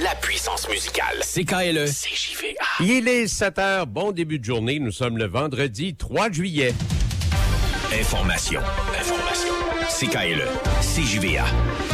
la puissance musicale. CKLE, CJVA. Il est 7h, bon début de journée. Nous sommes le vendredi 3 juillet. Information. CKLE, CJVA.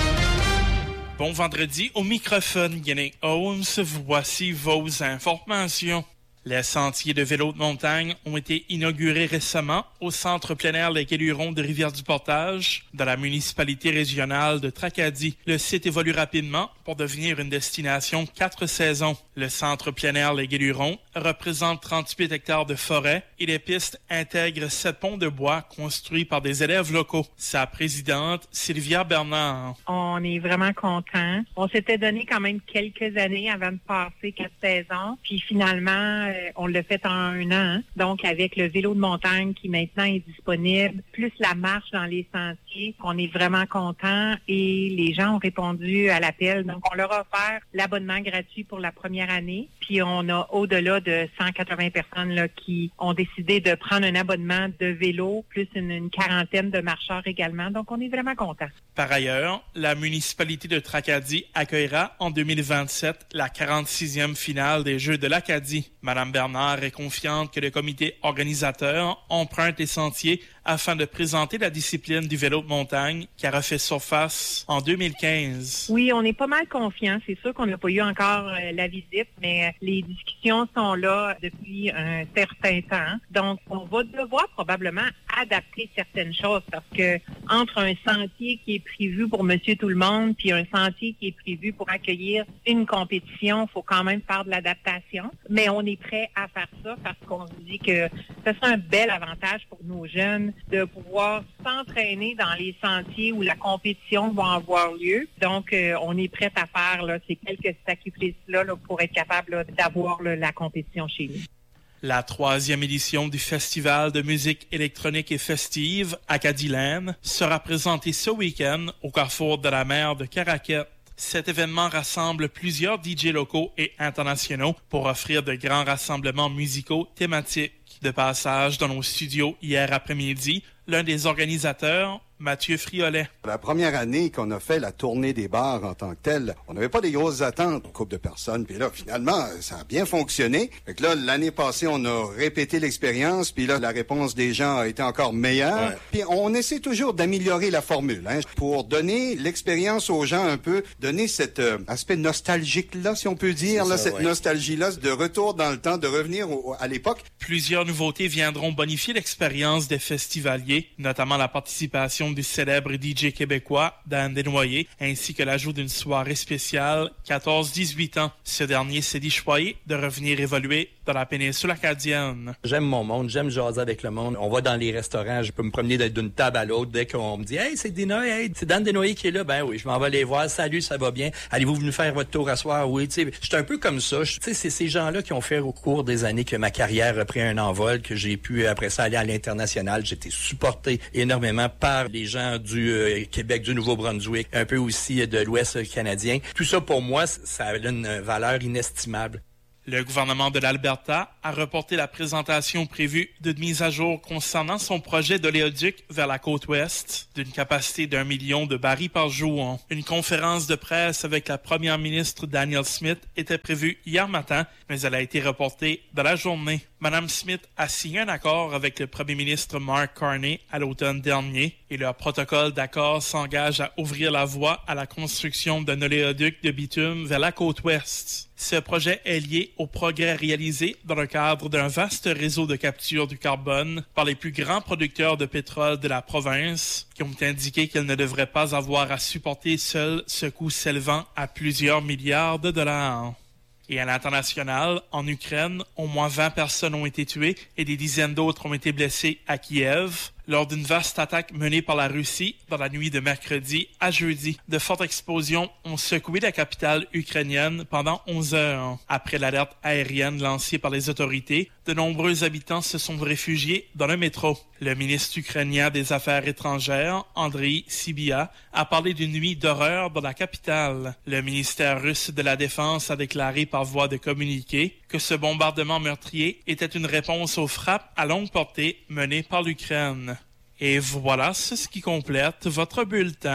Bon vendredi, au microphone, Yannick Holmes, voici vos informations. Les sentiers de vélo de montagne ont été inaugurés récemment au centre plein air Les Guélurons de Rivière-du-Portage, dans la municipalité régionale de Tracadie. Le site évolue rapidement pour devenir une destination 4 saisons. Le centre plein air Les Guélurons représente 38 hectares de forêt et les pistes intègrent 7 ponts de bois construits par des élèves locaux. Sa présidente, Sylvia Bernard. On est vraiment contents. On s'était donné quand même quelques années avant de passer 4 saisons. Puis finalement, on l'a fait en 1 an. Donc, avec le vélo de montagne qui maintenant est disponible, plus la marche dans les sentiers, on est vraiment contents et les gens ont répondu à l'appel. Donc, on leur a offert l'abonnement gratuit pour la première année. Puis, on a au-delà de 180 personnes là, qui ont décidé de prendre un abonnement de vélo, plus une quarantaine de marcheurs également. Donc, on est vraiment contents. Par ailleurs, la municipalité de Tracadie accueillera en 2027 la 46e finale des Jeux de l'Acadie. Madame Bernard est confiante que le comité organisateur emprunte les sentiers afin de présenter la discipline du vélo de montagne qui a refait surface en 2015. Oui, on est pas mal confiants. C'est sûr qu'on n'a pas eu encore la visite, mais les discussions sont là depuis un certain temps. Donc, on va devoir probablement adapter certaines choses parce que entre un sentier qui est prévu pour Monsieur Tout-le-Monde puis un sentier qui est prévu pour accueillir une compétition, il faut quand même faire de l'adaptation. Mais on est prêt à faire ça parce qu'on se dit que ce serait un bel avantage pour nos jeunes de pouvoir s'entraîner dans les sentiers où la compétition va avoir lieu. Donc, on est prêt à faire là, ces quelques sacrifices-là là, pour être capable là, d'avoir là, la compétition chez nous. La 3e édition du Festival de musique électronique et festive, Acadiland, sera présentée ce week-end au Carrefour de la mer de Caraquet. Cet événement rassemble plusieurs DJ locaux et internationaux pour offrir de grands rassemblements musicaux thématiques. De passage dans nos studios hier après-midi, l'un des organisateurs, Mathieu Friolet. La première année qu'on a fait la tournée des bars en tant que telle, on n'avait pas des grosses attentes, une couple de personnes, puis là, finalement, ça a bien fonctionné. Fait que là, l'année passée, on a répété l'expérience, puis là, la réponse des gens a été encore meilleure. Ouais. Puis on essaie toujours d'améliorer la formule, pour donner l'expérience aux gens un peu, donner cet aspect nostalgique-là, si on peut dire, là, cette nostalgie-là, de retour dans le temps, de revenir à l'époque. Plusieurs nouveautés viendront bonifier l'expérience des festivaliers, notamment la participation du célèbre DJ québécois Dan Desnoyers, ainsi que l'ajout d'une soirée spéciale 14-18 ans. Ce dernier s'est dit choyé de revenir évoluer dans la péninsule acadienne. J'aime mon monde, j'aime jaser avec le monde. On va dans les restaurants, je peux me promener d'une table à l'autre dès qu'on me dit « Hey, c'est c'est Dan Desnoyers qui est là. » Ben oui, je m'en vais les voir. « Salut, ça va bien? Allez-vous venir faire votre tour à soir? » Oui, tu sais, je suis un peu comme ça. Tu sais, c'est ces gens-là qui ont fait au cours des années que ma carrière a pris un envol, que j'ai pu après ça aller à l'international. J'étais supporté énormément par les gens du Québec, du Nouveau-Brunswick, un peu aussi de l'Ouest canadien. Tout ça, pour moi, ça a une valeur inestimable. Le gouvernement de l'Alberta a reporté la présentation prévue d'une mise à jour concernant son projet d'oléoduc vers la côte ouest, d'une capacité d'1 million de barils par jour. Une conférence de presse avec la première ministre Danielle Smith était prévue hier matin, mais elle a été reportée dans la journée. Mme Smith a signé un accord avec le premier ministre Mark Carney à l'automne dernier et leur protocole d'accord s'engage à ouvrir la voie à la construction d'un oléoduc de bitume vers la côte ouest. Ce projet est lié aux progrès réalisés dans le cadre d'un vaste réseau de capture du carbone par les plus grands producteurs de pétrole de la province, qui ont indiqué qu'ils ne devraient pas avoir à supporter seuls ce coût s'élevant à plusieurs milliards de dollars. Et à l'international, en Ukraine, au moins 20 personnes ont été tuées et des dizaines d'autres ont été blessées à Kiev lors d'une vaste attaque menée par la Russie dans la nuit de mercredi à jeudi. De fortes explosions ont secoué la capitale ukrainienne pendant 11 heures. Après l'alerte aérienne lancée par les autorités, de nombreux habitants se sont réfugiés dans le métro. Le ministre ukrainien des Affaires étrangères, Andriy Sybiha, a parlé d'une nuit d'horreur dans la capitale. Le ministère russe de la Défense a déclaré par voie de communiqué que ce bombardement meurtrier était une réponse aux frappes à longue portée menées par l'Ukraine. Et voilà, c'est ce qui complète votre bulletin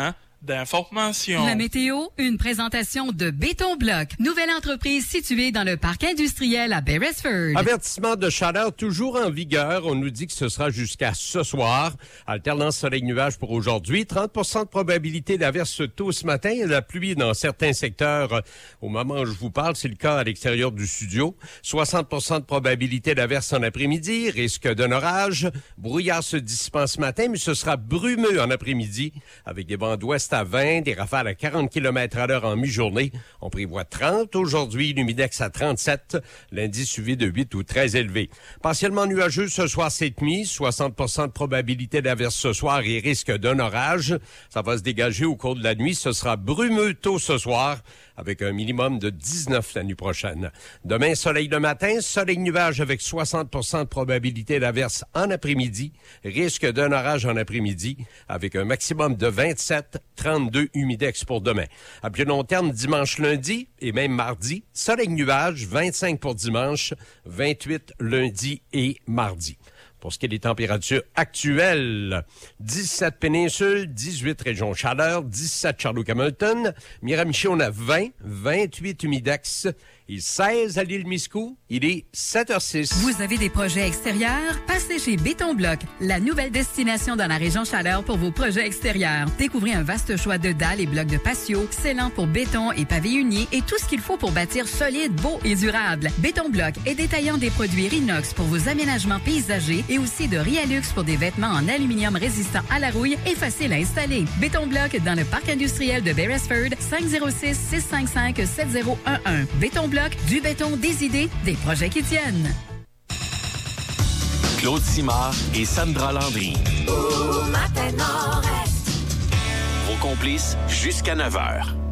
d'information. La météo, une présentation de Béton Bloc, nouvelle entreprise située dans le parc industriel à Beresford. Avertissement de chaleur toujours en vigueur. On nous dit que ce sera jusqu'à ce soir. Alternance soleil-nuage pour aujourd'hui. 30% de probabilité d'averse tôt ce matin et la pluie dans certains secteurs. Au moment où je vous parle, c'est le cas à l'extérieur du studio. 60% de probabilité d'averse en après-midi. Risque d'un orage. Brouillard se dissipant ce matin, mais ce sera brumeux en après-midi avec des vents d'ouest à 20, des rafales à 40 km/h en mi-journée. On prévoit 30 aujourd'hui, l'humidex à 37, l'indice UV de 8 ou très élevé. Partiellement nuageux ce soir cette nuit, 60% de probabilité d'averse ce soir et risque d'un orage. Ça va se dégager au cours de la nuit. Ce sera brumeux tôt ce soir avec un minimum de 19 la nuit prochaine. Demain, soleil le matin, soleil-nuage avec 60% de probabilité d'averse en après-midi, risque d'un orage en après-midi avec un maximum de 27, 32 humidex pour demain. À plus long terme, dimanche, lundi et même mardi, soleil-nuage, 25 pour dimanche, 28 lundi et mardi. Pour ce qui est des températures actuelles, 17 péninsules, 18 régions chaleur, 17 Chariot-Hamilton, Miramichi, on a 20, 28 humidex et 16 à l'île Miscou. Il est 7h06. Vous avez des projets extérieurs? Passez chez Béton Bloc, la nouvelle destination dans la région chaleur pour vos projets extérieurs. Découvrez un vaste choix de dalles et blocs de patio, scellant pour béton et pavés unis et tout ce qu'il faut pour bâtir solide, beau et durable. Béton Bloc est détaillant des produits Rinox pour vos aménagements paysagers et aussi de Rialux pour des vêtements en aluminium résistant à la rouille et facile à installer. Béton Bloc dans le parc industriel de Beresford, 506-655-7011. Béton Bloc, du béton, des idées, des projets qui tiennent. Claude Simard et Sandra Landry. Vos complices jusqu'à 9h.